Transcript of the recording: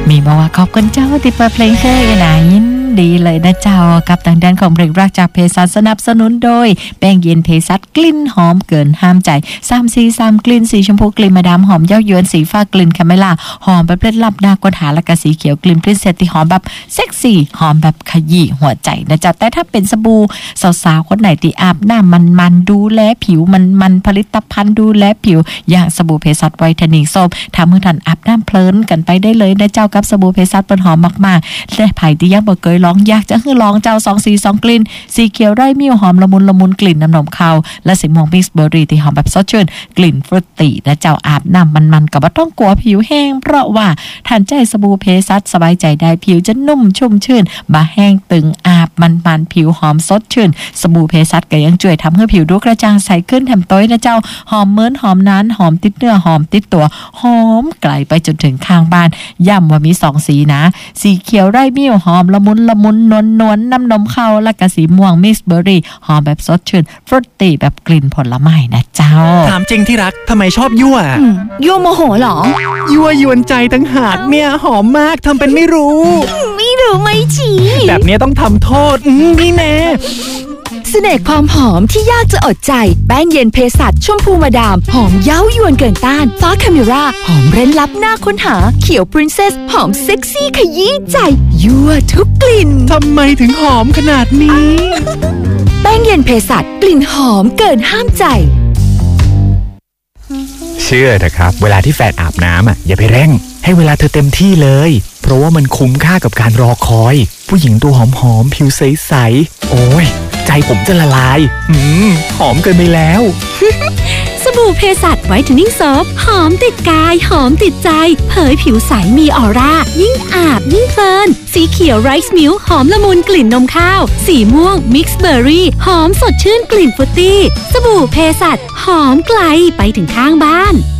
มีบอกว่าขอบคุณเจ้าที่เปิดเพลงเคยนะยินดีเลยนะเจ้ากับทางด้านของเพลงรักจากเภสัชสนับสนุนโดยแป้งเย็นเภสัชกลิ่นหอมเกินห้ามใจ3สี3กลิ่นสีชมพูกลิ่นมาดามหอมเย้ายวนสีฟ้ากลิ่นคาเมล่าหอมแบบเล็ดลับหน้าค้นหาและก็สีเขียวกลิ่นพรินเซสที่หอมแบบเซ็กซี่หอมแบบขยี้หัวใจนะเจ้าแต่ถ้าเป็นสบู่สาวๆคนไหนที่อาบน้ำมันดูแลผิวมันผลิตภัณฑ์ดูแลผิวอย่างสบู่เภสัชไวท์เทนนิ่งโซมทำให้ท่านอาบน้ำเพลินกันไปได้เลยนะเจ้ากับสบู่เภสัชเปิ้นหอมมากๆและไผที่ยังบ่เคยลองอยากจะให้ลองเจ้า2สี2กลิ่นสีเขียวไร่มิ้วหอมละมุนกลิ่นน้ำนมข้าวและสีม่วงมิกซ์เบอร์รี่ที่หอมแบบสดชื่นกลิ่นฟรุตตี้นะเจ้าอาบน้ำมันก็บ่ต้องกลัวผิวแห้งเพราะว่าท่านใจสบู่เภสัชสบายใจได้ผิวจะนุ่มชุ่มชื่นบ่แห้งตึงอาบมันผิวหอมสดชื่นสบู่เภสัชก็ยังช่วยทำให้ผิวดูกระจ่างใสขึ้นแถมต้อยนะเจ้าหอมเหมือนหอมนานหอมติดเนื้อหอมติดตัวหอมไกลไปจนถึงข้างบ้านย้ำว่ามี2สีนะสีเขียวไร่มิ้วหอมละมุนนวลน้ำนมข้าวและก็สีม่วงมิกซ์เบอร์รี่หอมแบบสดชื่นฟรุตตี้แบบกลิ่นผลไม้นะเจ้าถามจริงที่รักทำไมชอบยั่วยั่วโมโหเหรอยั่วยวนใจตั้งหากเนี่ยหอมมากทำเป็นไม่รู้ไม่รู้ไม่ชี้แบบนี้ต้องทำโทษนี่แน่เสน่ห์ความหอมที่ยากจะอดใจแป้งเย็นเภสัชชมพูมาดามหอมเย้ายวนเกินต้านฟ้าคาเมราหอมเร้นลับหน้าค้นหาเขียวพรินเซสหอมเซ็กซี่ขยี้ใจยั่วทุกกลิ่นทำไมถึงหอมขนาดนี้แป้งเย็นเภสัชกลิ่นหอมเกินห้ามใจเชื่อเถอะครับเวลาที่แฟนอาบน้ำอย่าไปเร่งให้เวลาเธอเต็มที่เลยเพราะว่ามันคุ้มค่ากับการรอคอยผู้หญิงตัวหอมผิวใสๆโอ้ยใจผมจะละลายหอมเกินไปแล้วสบู่เภสัชไวท์เทนนิ่งโซฟหอมติดกายหอมติดใจเผยผิวใสมีออร่ายิ่งอาบยิ่งเพลินสีเขียวไรซ์มิลค์หอมละมุนกลิ่นนมข้าวสีม่วงมิกซ์เบอร์รี่หอมสดชื่นกลิ่นฟรุตตี้สบู่เภสัชหอมไกลไปถึงข้างบ้าน